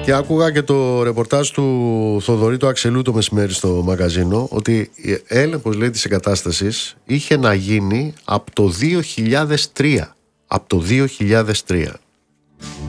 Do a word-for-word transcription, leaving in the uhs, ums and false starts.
Και άκουγα και το ρεπορτάζ του Θοδωρή του Αξελού το μεσημέρι στο μαγαζίνο ότι έλεγχος, λέει, της εγκατάστασης είχε να γίνει από το δύο χιλιάδες τρία. Από το δύο χιλιάδες τρία.